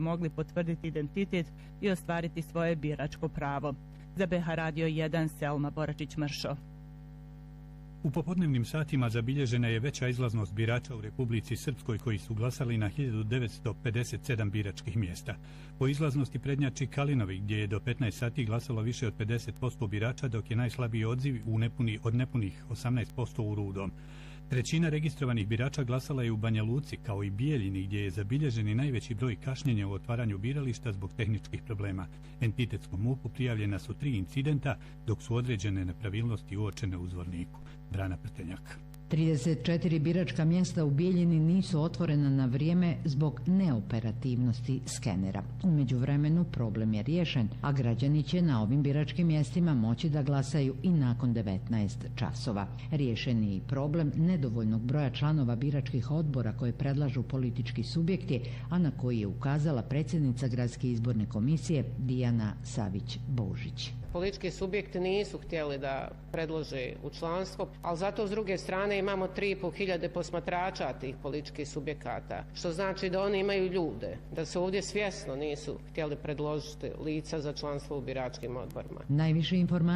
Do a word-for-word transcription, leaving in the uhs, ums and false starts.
mogli potvrditi identitet i ostvariti svoje biračko pravo. Za B H Radio jedan Selma Boračić-Mršo. U popodnevnim satima zabilježena je veća izlaznost birača u Republici Srpskoj koji su glasali na hiljadu devetsto pedeset sedam biračkih mjesta. Po izlaznosti prednjači Kalinovi gdje je do petnaest sati glasalo više od pedeset posto birača, dok je najslabiji odziv u nepuni, od nepunih osamnaest posto u Rudom. Trećina registrovanih birača glasala je u Banja Luci, kao i Bijeljini, gdje je zabilježeni najveći broj kašnjenja u otvaranju birališta zbog tehničkih problema. Entitetskom M U P-u prijavljena su tri incidenta, dok su određene nepravilnosti uočene u Zvorniku. Brana Prtenjak. trideset četiri biračka mjesta u Bijeljini nisu otvorena na vrijeme zbog neoperativnosti skenera. U međuvremenu problem je riješen, a građani će na ovim biračkim mjestima moći da glasaju i nakon devetnaest časova. Riješen je i problem nedovoljnog broja članova biračkih odbora koje predlažu politički subjekti, a na koji je ukazala predsjednica Gradske izborne komisije Dijana Savić-Božić. Politički subjekti nisu htjeli da predlože u članstvo, ali zato s druge strane imamo tri i pol hiljade posmatrača tih političkih subjekata, što znači da oni imaju ljude, da se ovdje svjesno nisu htjeli predložiti lica za članstvo u biračkim odborima. Najviše informacija